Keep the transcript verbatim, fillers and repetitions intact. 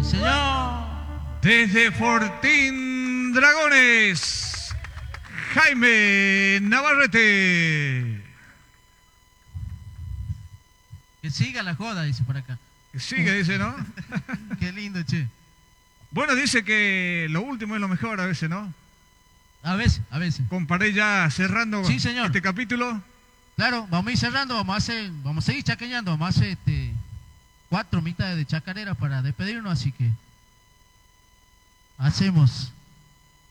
señor. Desde Fortín Dragones, Jaime Navarrete. Que siga la joda, dice por acá. Que siga, dice, ¿no? Qué lindo, che. Bueno, dice que lo último es lo mejor a veces, ¿no? A veces, a veces. Comparé ya cerrando Sí, señor. este capítulo. Claro, vamos a ir cerrando, vamos a hacer, vamos a seguir chacañando, vamos a hacer este cuatro mitades de chacarera para despedirnos, así que hacemos